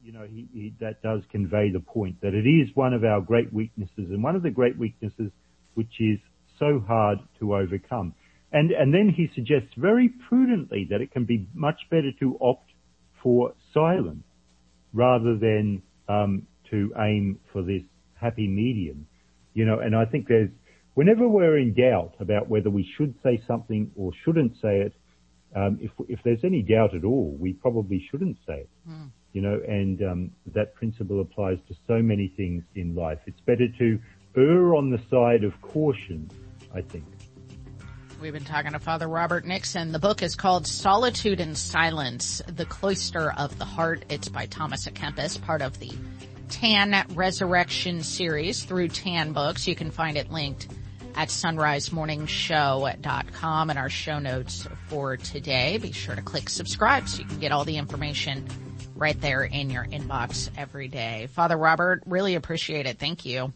that does convey the point that it is one of our great weaknesses, and one of the great weaknesses which is so hard to overcome. And then he suggests very prudently that it can be much better to opt for silence rather than to aim for this happy medium. And I think whenever we're in doubt about whether we should say something or shouldn't say it, if there's any doubt at all, we probably shouldn't say it. And that principle applies to so many things in life. It's better to err on the side of caution, I think. We've been talking to Father Robert Nixon. The book is called Solitude and Silence, The Cloister of the Heart. It's by Thomas à Kempis, part of the TAN Resurrection series through TAN Books. You can find it linked at sunrisemorningshow.com in our show notes for today. Be sure to click subscribe so you can get all the information right there in your inbox every day. Father Robert, really appreciate it. Thank you.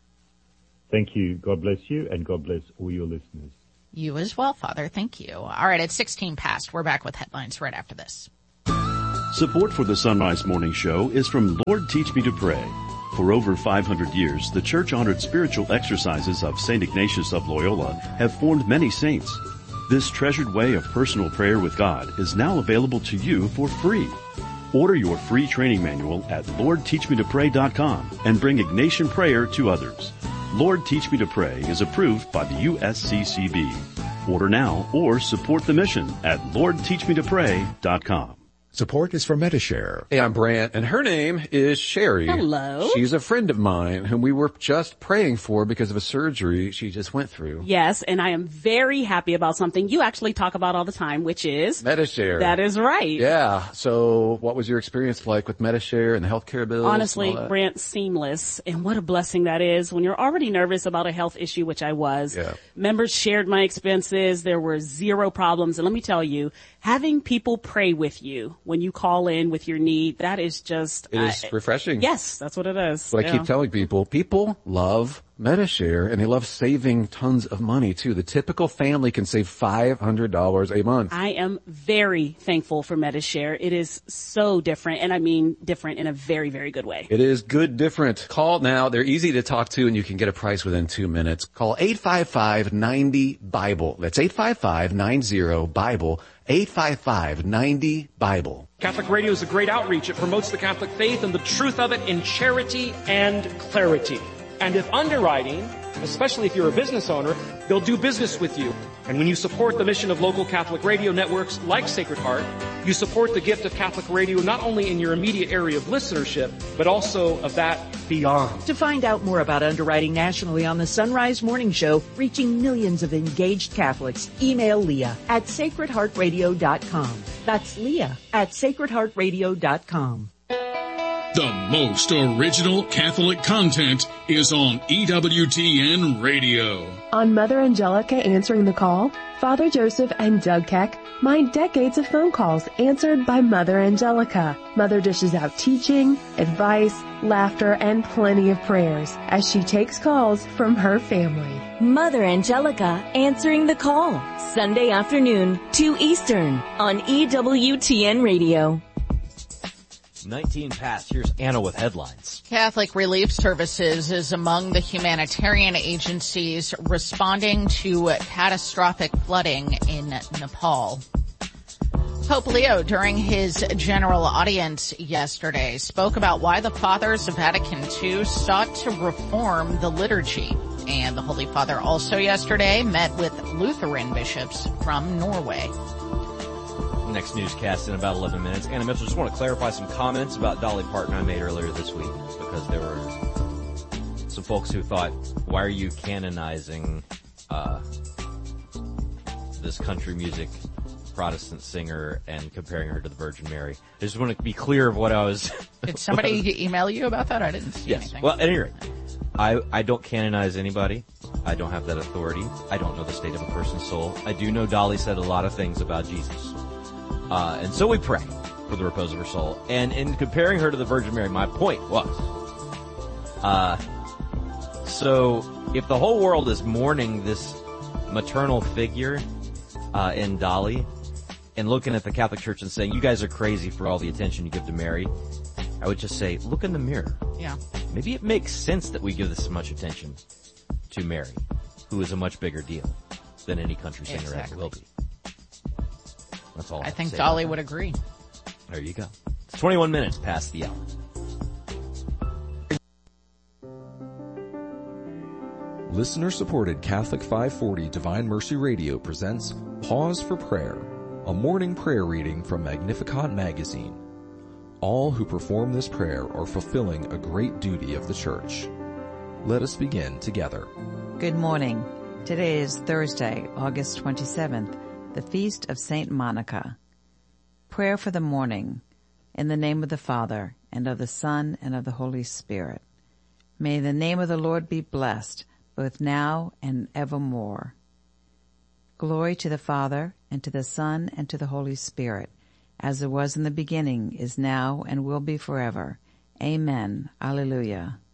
Thank you. God bless you, and God bless all your listeners. You as well, Father. Thank you. All right, it's 16 past. We're back with headlines right after this. Support for the Sunrise Morning Show is from Lord Teach Me to Pray. For over 500 years, the church-honored spiritual exercises of St. Ignatius of Loyola have formed many saints. This treasured way of personal prayer with God is now available to you for free. Order your free training manual at LordTeachMeToPray.com and bring Ignatian prayer to others. Lord Teach Me to Pray is approved by the USCCB. Order now or support the mission at LordTeachMeToPray.com. Support is for Medi-Share. Hey, I'm Brant, and her name is Sherry. Hello. She's a friend of mine whom we were just praying for because of a surgery she just went through. Yes, and I am very happy about something you actually talk about all the time, which is Medi-Share. That is right. Yeah. So what was your experience like with Medi-Share and the healthcare bills? Honestly, Brant, seamless. And what a blessing that is when you're already nervous about a health issue, which I was. Yeah. Members shared my expenses. There were zero problems. And let me tell you, having people pray with you when you call in with your need, that is just... It is refreshing. Yes, that's what it is. But I keep telling people love Medi-Share, and they love saving tons of money, too. The typical family can save $500 a month. I am very thankful for Medi-Share. It is so different, and I mean different in a very, very good way. It is good different. Call now. They're easy to talk to, and you can get a price within 2 minutes. Call 855-90-BIBLE. That's 855-90-BIBLE. 855-90-BIBLE. Catholic Radio is a great outreach. It promotes the Catholic faith and the truth of it in charity and clarity. And if underwriting, especially if you're a business owner, they'll do business with you. And when you support the mission of local Catholic radio networks like Sacred Heart, you support the gift of Catholic radio not only in your immediate area of listenership, but also of that beyond. To find out more about underwriting nationally on the Sunrise Morning Show, reaching millions of engaged Catholics, email Leah at sacredheartradio.com. That's Leah at sacredheartradio.com. The most original Catholic content is on EWTN Radio. On Mother Angelica Answering the Call, Father Joseph and Doug Keck mine decades of phone calls answered by Mother Angelica. Mother dishes out teaching, advice, laughter, and plenty of prayers as she takes calls from her family. Mother Angelica Answering the Call, Sunday afternoon, 2 Eastern, on EWTN Radio. 19 past. Here's Anna with headlines. Catholic Relief Services is among the humanitarian agencies responding to catastrophic flooding in Nepal. Pope Leo, during his general audience yesterday, spoke about why the Fathers of Vatican II sought to reform the liturgy. And the Holy Father also yesterday met with Lutheran bishops from Norway. Next newscast in about 11 minutes. Anna Mitchell, just want to clarify some comments about Dolly Parton I made earlier this week, because there were some folks who thought, why are you canonizing this country music Protestant singer and comparing her to the Virgin Mary? I just want to be clear of what I was... Did somebody email you about that? I didn't see anything. Well, at any rate, I don't canonize anybody. I don't have that authority. I don't know the state of a person's soul. I do know Dolly said a lot of things about Jesus. And so we pray for the repose of her soul. And in comparing her to the Virgin Mary, my point was, so if the whole world is mourning this maternal figure, in Dolly, and looking at the Catholic Church and saying, you guys are crazy for all the attention you give to Mary, I would just say, look in the mirror. Yeah. Maybe it makes sense that we give this much attention to Mary, who is a much bigger deal than any country singer ever will be. That's all I think say Dolly would agree. There you go. It's 21 minutes past the hour. Listener-supported Catholic 540 Divine Mercy Radio presents Pause for Prayer, a morning prayer reading from Magnificat magazine. All who perform this prayer are fulfilling a great duty of the Church. Let us begin together. Good morning. Today is Thursday, August 27th, the feast of Saint Monica. Prayer for the morning. In the name of the Father, and of the Son, and of the Holy Spirit. May the name of the Lord be blessed, both now and evermore. Glory to the Father, and to the Son, and to the Holy Spirit, as it was in the beginning, is now, and will be forever. Amen. Alleluia.